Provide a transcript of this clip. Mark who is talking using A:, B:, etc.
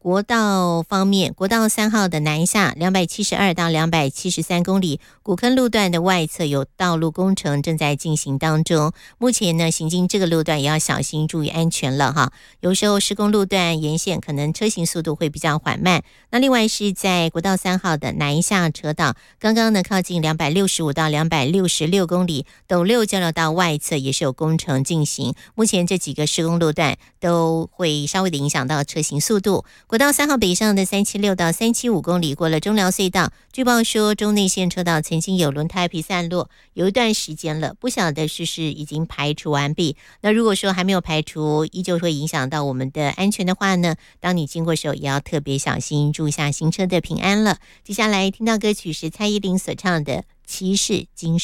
A: 国道方面，国道3号的南下272到273公里，古坑路段的外侧有道路工程正在进行当中。目前呢，行经这个路段也要小心，注意安全了哈。有时候施工路段沿线可能车行速度会比较缓慢。那另外是在国道3号的南下车道，刚刚呢靠近265到266公里，斗六交流道外侧也是有工程进行。目前这几个施工路段都会稍微的影响到车行速度。国道3号北上的376到375公里，过了中寮隧道，据报说中内线车道曾经有轮胎皮散落，有一段时间了，不晓得是不是已经排除完毕。那如果说还没有排除，依旧会影响到我们的安全的话呢，当你经过的时候也要特别小心，注意一下行车的平安了。接下来听到歌曲是蔡依林所唱的《骑士精神》。